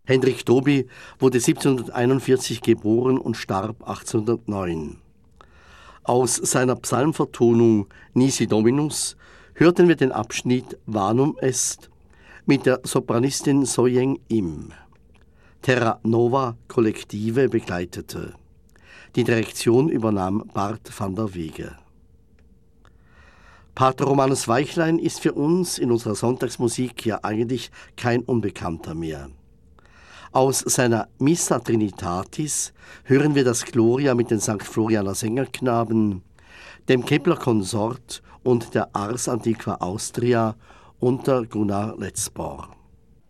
Hendrik Doby wurde 1741 geboren und starb 1809. Aus seiner Psalmvertonung Nisi Dominus hörten wir den Abschnitt Vanum est mit der Sopranistin Soyeng Im. Terra Nova Collective begleitete. Die Direktion übernahm Bart van der Wege. Pater Romanus Weichlein ist für uns in unserer Sonntagsmusik ja eigentlich kein Unbekannter mehr. Aus seiner Missa Trinitatis hören wir das Gloria mit den St. Florianer Sängerknaben, dem Kepler Konsort und der Ars Antiqua Austria unter Gunnar Letzbauer.